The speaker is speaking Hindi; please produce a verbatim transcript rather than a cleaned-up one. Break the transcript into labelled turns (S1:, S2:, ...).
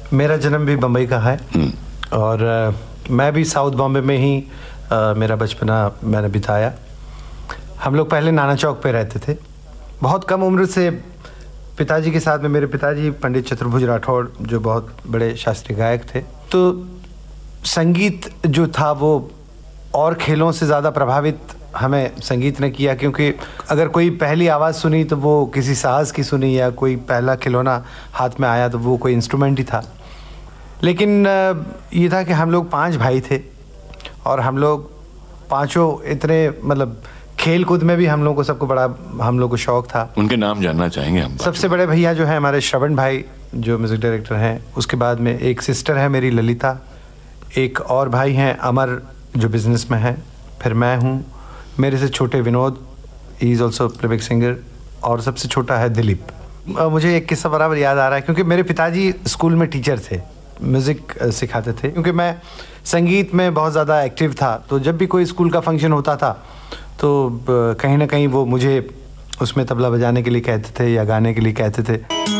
S1: मेरा जन्म भी बम्बई का है और uh, मैं भी साउथ बॉम्बे में ही uh, मेरा बचपना मैंने बिताया। हम लोग पहले नाना चौक पे रहते थे। बहुत कम उम्र से पिताजी के साथ में, मेरे पिताजी पंडित चतुर्भुज राठौड़ जो बहुत बड़े शास्त्रीय गायक थे, तो संगीत जो था वो और खेलों से ज़्यादा प्रभावित हमें संगीत ने किया, क्योंकि अगर कोई पहली आवाज़ सुनी तो वो किसी साज की सुनी, या कोई पहला खिलौना हाथ में आया तो वो कोई इंस्ट्रूमेंट ही था। लेकिन ये था कि हम लोग पांच भाई थे और हम लोग पांचों इतने, मतलब खेल कूद में भी हम लोग को सबको बड़ा हम लोग को शौक था।
S2: उनके नाम जानना चाहेंगे हम।
S1: सबसे बड़े भैया जो है हमारे श्रवण भाई, जो म्यूजिक डायरेक्टर हैं। उसके बाद में एक सिस्टर है मेरी ललिता, एक और भाई हैं अमर जो बिजनेस में है, फिर मैं हूँ, मेरे से छोटे Vinod, he is also playback singer, और सबसे छोटा है दिलीप। मुझे एक किस्सा बराबर याद आ रहा है, क्योंकि मेरे पिताजी स्कूल में टीचर थे, म्यूज़िक सिखाते थे। क्योंकि मैं संगीत में बहुत ज़्यादा एक्टिव था, तो जब भी कोई स्कूल का फंक्शन होता था तो कहीं ना कहीं वो मुझे उसमें तबला बजाने के लिए कहते थे या गाने के लिए कहते थे।